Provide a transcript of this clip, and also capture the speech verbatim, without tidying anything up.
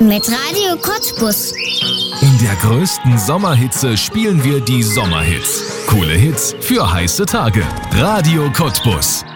Mit Radio Cottbus. In der größten Sommerhitze spielen wir die Sommerhits. Coole Hits für heiße Tage. Radio Cottbus.